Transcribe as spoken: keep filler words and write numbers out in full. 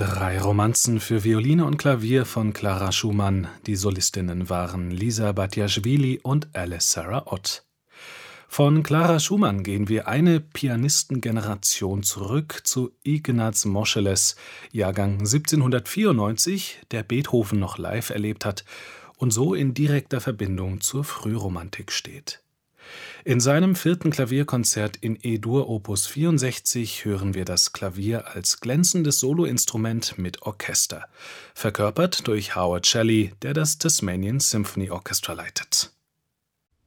Drei Romanzen für Violine und Klavier von Clara Schumann. Die Solistinnen waren Lisa Batiashvili und Alice Sarah Ott. Von Clara Schumann gehen wir eine Pianistengeneration zurück zu Ignaz Moscheles, Jahrgang siebzehnhundertvierundneunzig, der Beethoven noch live erlebt hat und so in direkter Verbindung zur Frühromantik steht. In seinem vierten Klavierkonzert in E-Dur Opus vierundsechzig hören wir das Klavier als glänzendes Soloinstrument mit Orchester, verkörpert durch Howard Shelley, der das Tasmanian Symphony Orchestra leitet.